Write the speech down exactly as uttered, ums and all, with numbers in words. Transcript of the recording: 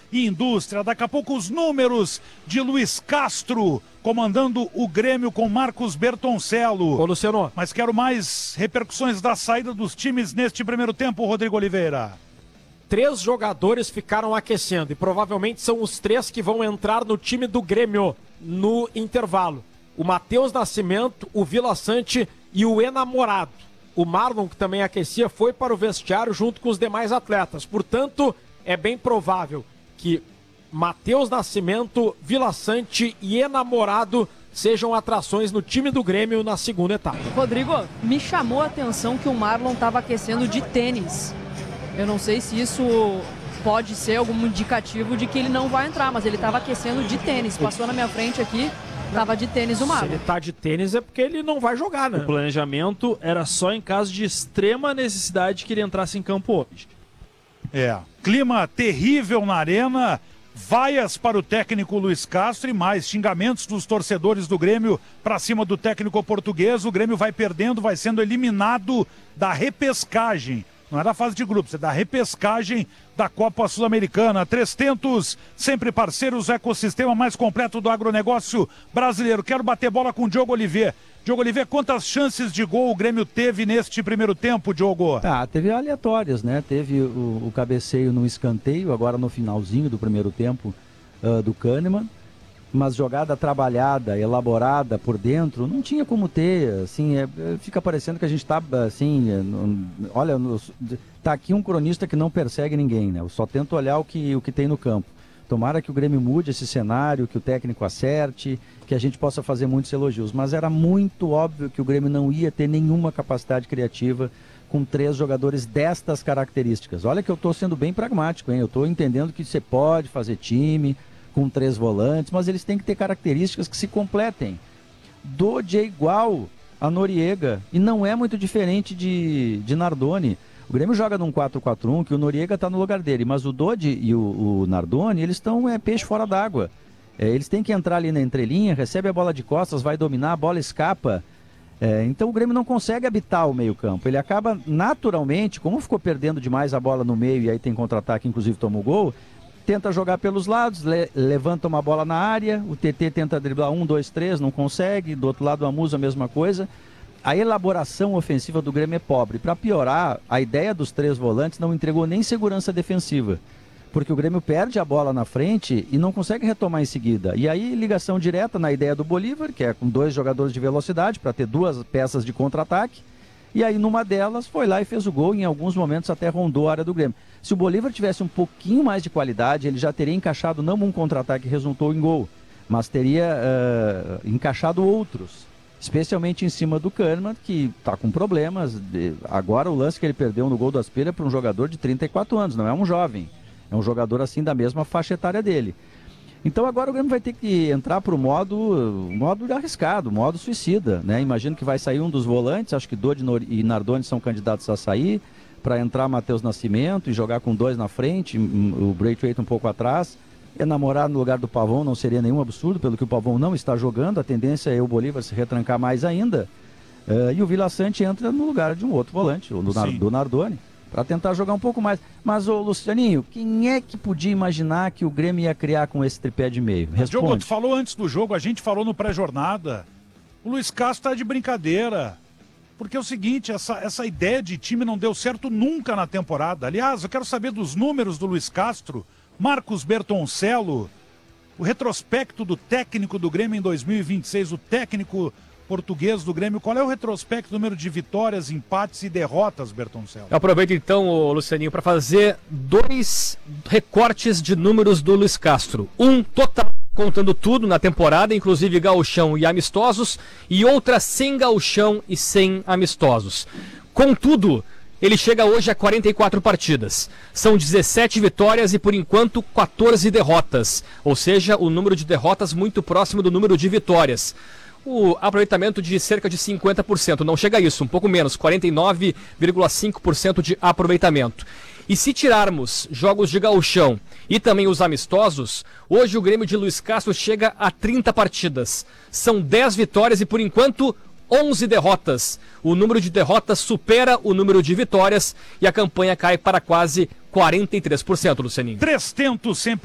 e Indústria. Daqui a pouco os números de Luiz Castro comandando o Grêmio com Marcos Bertoncello. Ô, Luciano. Mas quero mais repercussões da saída dos times neste primeiro tempo, Rodrigo Oliveira. Três jogadores ficaram aquecendo e provavelmente são os três que vão entrar no time do Grêmio no intervalo. O Matheus Nascimento, o Vila Sante e o Enamorado. O Marlon, que também aquecia, foi para o vestiário junto com os demais atletas. Portanto, é bem provável que Matheus Nascimento, Vila Sante e Enamorado sejam atrações no time do Grêmio na segunda etapa. Rodrigo, me chamou a atenção que o Marlon estava aquecendo de tênis. Eu não sei se isso pode ser algum indicativo de que ele não vai entrar, mas ele estava aquecendo de tênis. Passou na minha frente aqui, estava de tênis o Marlon. Se ele tá de tênis é porque ele não vai jogar, né? O planejamento era só em caso de extrema necessidade que ele entrasse em campo hoje. É, clima terrível na arena, vaias para o técnico Luiz Castro e mais xingamentos dos torcedores do Grêmio para cima do técnico português. O Grêmio vai perdendo, vai sendo eliminado da repescagem. Não é da fase de grupos, é da repescagem da Copa Sul-Americana. Três Tentos, sempre parceiros, o ecossistema mais completo do agronegócio brasileiro. Quero bater bola com o Diogo Oliveira. Diogo Oliveira, quantas chances de gol o Grêmio teve neste primeiro tempo, Diogo? Ah, teve aleatórias, né? Teve o, o cabeceio no escanteio, agora no finalzinho do primeiro tempo uh, do Kahneman. Mas jogada trabalhada, elaborada por dentro, não tinha como ter, assim, é, fica parecendo que a gente tá, assim, é, olha, nos, tá aqui um cronista que não persegue ninguém, né? Eu só tento olhar o que, o que tem no campo. Tomara que o Grêmio mude esse cenário, que o técnico acerte, que a gente possa fazer muitos elogios, mas era muito óbvio que o Grêmio não ia ter nenhuma capacidade criativa com três jogadores destas características. Olha que eu tô sendo bem pragmático, hein? Eu tô entendendo que você pode fazer time com três volantes, mas eles têm que ter características que se completem. Dodge é igual a Noriega e não é muito diferente de, de Nardoni. O Grêmio joga num quatro quatro um que o Noriega está no lugar dele, mas o Dodge e o, o Nardoni, eles estão é, peixe fora d'água. É, eles têm que entrar ali na entrelinha, recebe a bola de costas, vai dominar, a bola escapa. É, então o Grêmio não consegue habitar o meio campo. Ele acaba naturalmente, como ficou perdendo demais a bola no meio e aí tem contra-ataque, inclusive toma o gol, tenta jogar pelos lados, le- levanta uma bola na área, o T T tenta driblar um, dois, três, não consegue, do outro lado o Amusa a mesma coisa. A elaboração ofensiva do Grêmio é pobre. Para piorar, a ideia dos três volantes não entregou nem segurança defensiva, porque o Grêmio perde a bola na frente e não consegue retomar em seguida. E aí ligação direta na ideia do Bolívar, que é com dois jogadores de velocidade, para ter duas peças de contra-ataque. E aí numa delas foi lá e fez o gol, e em alguns momentos até rondou a área do Grêmio. Se o Bolívar tivesse um pouquinho mais de qualidade, ele já teria encaixado não um contra-ataque que resultou em gol, mas teria uh, encaixado outros, especialmente em cima do Kahneman, que está com problemas. Agora o lance que ele perdeu no gol do Aspira é para um jogador de trinta e quatro anos, não é um jovem, é um jogador assim da mesma faixa etária dele. Então agora o Grêmio vai ter que entrar para o modo, modo arriscado, modo suicida, né? Imagino que vai sair um dos volantes, acho que Dodge e Nardoni são candidatos a sair, para entrar Matheus Nascimento e jogar com dois na frente, o Braithwaite um pouco atrás. Enamorar no lugar do Pavão não seria nenhum absurdo, pelo que o Pavão não está jogando, a tendência é o Bolívar se retrancar mais ainda, uh, e o Vila Sante entra no lugar de um outro volante, o do, Nar- do Nardoni, para tentar jogar um pouco mais. Mas, ô Lucianinho, quem é que podia imaginar que o Grêmio ia criar com esse tripé de meio? Mas, Diogo, tu falou antes do jogo, a gente falou no pré-jornada, o Luiz Castro tá de brincadeira, porque é o seguinte, essa, essa ideia de time não deu certo nunca na temporada. Aliás, eu quero saber dos números do Luiz Castro, Marcos Bertoncello, o retrospecto do técnico do Grêmio em dois mil e vinte e seis, o técnico português do Grêmio. Qual é o retrospecto, número de vitórias, empates e derrotas, Bertoncello? Eu aproveito então, ô, Lucianinho, para fazer dois recortes de números do Luiz Castro. Um total, contando tudo na temporada, inclusive gauchão e amistosos, e outra sem gauchão e sem amistosos. Contudo, ele chega hoje a quarenta e quatro partidas. São dezessete vitórias e, por enquanto, quatorze derrotas. Ou seja, o número de derrotas muito próximo do número de vitórias. O aproveitamento de cerca de cinquenta por cento. Não chega a isso, um pouco menos, quarenta e nove vírgula cinco por cento de aproveitamento. E se tirarmos jogos de gauchão e também os amistosos, hoje o Grêmio de Luiz Castro chega a trinta partidas. São dez vitórias e, por enquanto, onze derrotas. O número de derrotas supera o número de vitórias e a campanha cai para quase quarenta e três por cento, Lucianinho. Três tentos sempre